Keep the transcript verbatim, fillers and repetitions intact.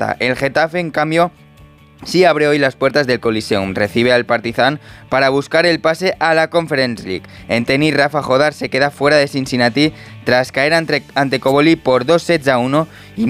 pasta. El Getafe, en cambio, sí abre hoy las puertas del Coliseum, recibe al Partizan para buscar el pase a la Conference League. En tenis, Rafa Jodar se queda fuera de Cincinnati tras caer ante, ante Coboli por dos sets a uno y